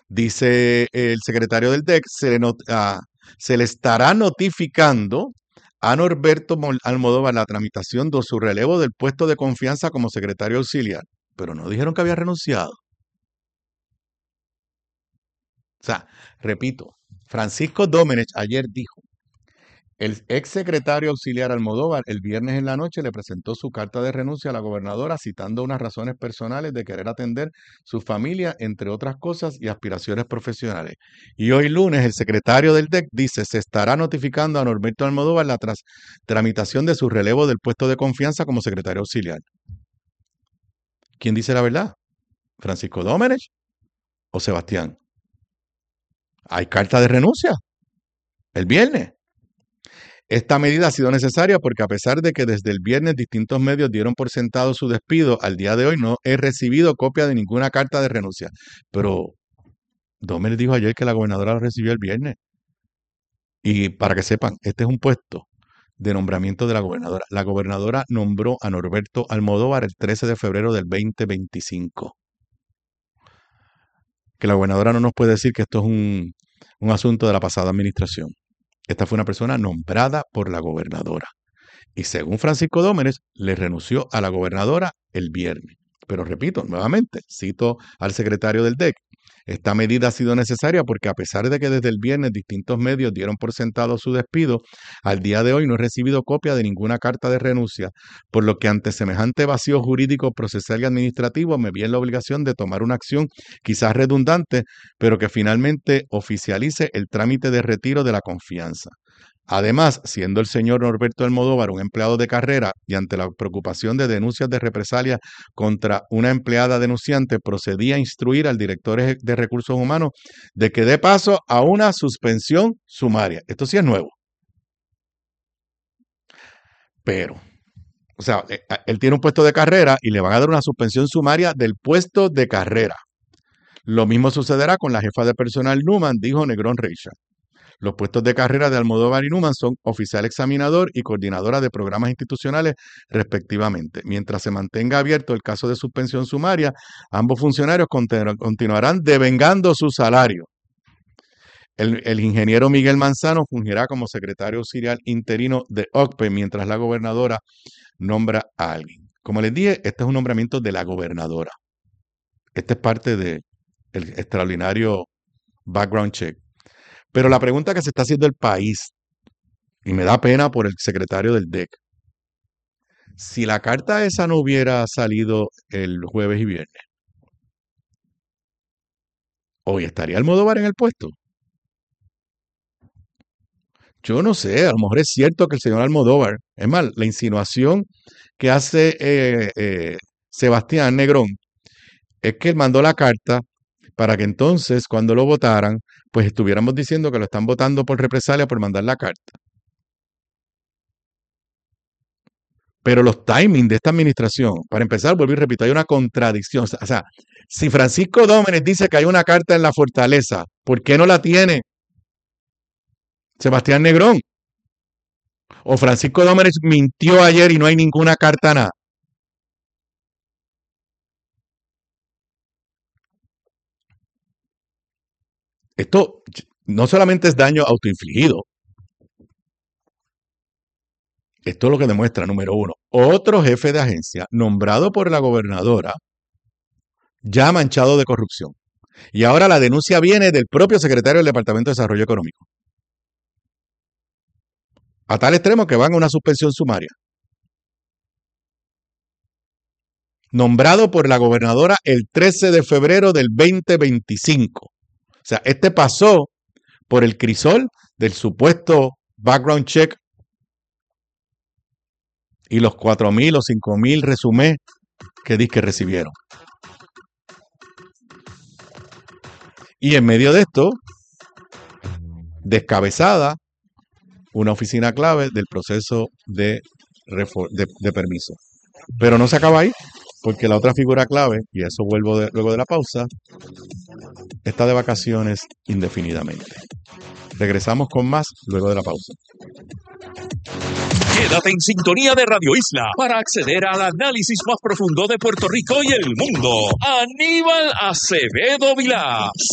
Dice el secretario del DEC, se le estará notificando a Norberto Almodóvar la tramitación de su relevo del puesto de confianza como secretario auxiliar. Pero no dijeron que había renunciado. O sea, repito, Francisco Domenech ayer dijo, el ex secretario auxiliar Almodóvar el viernes en la noche le presentó su carta de renuncia a la gobernadora citando unas razones personales de querer atender su familia, entre otras cosas, y aspiraciones profesionales. Y hoy lunes el secretario del DEC dice se estará notificando a Norberto Almodóvar la tramitación de su relevo del puesto de confianza como secretario auxiliar. ¿Quién dice la verdad? ¿Francisco Domenech o Sebastián? Hay carta de renuncia el viernes. Esta medida ha sido necesaria porque a pesar de que desde el viernes distintos medios dieron por sentado su despido, al día de hoy no he recibido copia de ninguna carta de renuncia. Pero Domenech dijo ayer que la gobernadora lo recibió el viernes. Y para que sepan, este es un puesto de nombramiento de la gobernadora. La gobernadora nombró a Norberto Almodóvar el 13 de febrero del 2025. Que la gobernadora no nos puede decir que esto es un asunto de la pasada administración. Esta fue una persona nombrada por la gobernadora. Y según Francisco Domenech, le renunció a la gobernadora el viernes. Pero repito, nuevamente, cito al secretario del DEC, esta medida ha sido necesaria porque a pesar de que desde el viernes distintos medios dieron por sentado su despido, al día de hoy no he recibido copia de ninguna carta de renuncia, por lo que ante semejante vacío jurídico, procesal y administrativo me vi en la obligación de tomar una acción quizás redundante, pero que finalmente oficialice el trámite de retiro de la confianza. Además, siendo el señor Norberto Almodóvar un empleado de carrera y ante la preocupación de denuncias de represalia contra una empleada denunciante, procedí a instruir al director de recursos humanos de que dé paso a una suspensión sumaria. Esto sí es nuevo. Pero, o sea, él tiene un puesto de carrera y le van a dar una suspensión sumaria del puesto de carrera. Lo mismo sucederá con la jefa de personal Newman, dijo Negrón Reicha. Los puestos de carrera de Almodóvar y Newman son oficial examinador y coordinadora de programas institucionales, respectivamente. Mientras se mantenga abierto el caso de suspensión sumaria, ambos funcionarios continuarán devengando su salario. El ingeniero Miguel Manzano fungirá como secretario auxiliar interino de OCPE mientras la gobernadora nombra a alguien. Como les dije, este es un nombramiento de la gobernadora. Este es parte del extraordinario background check. Pero la pregunta que se está haciendo el país, y me da pena por el secretario del DEC, si la carta esa no hubiera salido el jueves y viernes, hoy estaría Almodóvar en el puesto. Yo no sé, a lo mejor es cierto que el señor Almodóvar, es más, la insinuación que hace Sebastián Negrón es que él mandó la carta para que entonces, cuando lo votaran, pues estuviéramos diciendo que lo están votando por represalia por mandar la carta. Pero los timings de esta administración, para empezar, vuelvo y repito, hay una contradicción. O sea, si Francisco Domenech dice que hay una carta en la fortaleza, ¿por qué no la tiene Sebastián Negrón? O Francisco Domenech mintió ayer y no hay ninguna carta nada. Esto no solamente es daño autoinfligido. Esto es lo que demuestra, número uno, otro jefe de agencia nombrado por la gobernadora ya manchado de corrupción. Y ahora la denuncia viene del propio secretario del Departamento de Desarrollo Económico. A tal extremo que van a una suspensión sumaria. Nombrado por la gobernadora el 13 de febrero del 2025. O sea, este pasó por el crisol del supuesto background check y los 4,000 o 5,000 resumés que recibieron. Y en medio de esto, descabezada una oficina clave del proceso de permiso. Pero no se acaba ahí, porque la otra figura clave, y a eso vuelvo luego de la pausa, está de vacaciones indefinidamente. Regresamos con más luego de la pausa. Quédate en sintonía de Radio Isla para acceder al análisis más profundo de Puerto Rico y el mundo. Aníbal Acevedo Vilá,